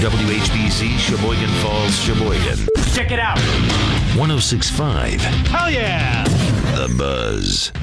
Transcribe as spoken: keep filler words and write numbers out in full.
W H B C Sheboygan Falls, Sheboygan. Check it out. one oh six point five. Hell yeah. The Buzz.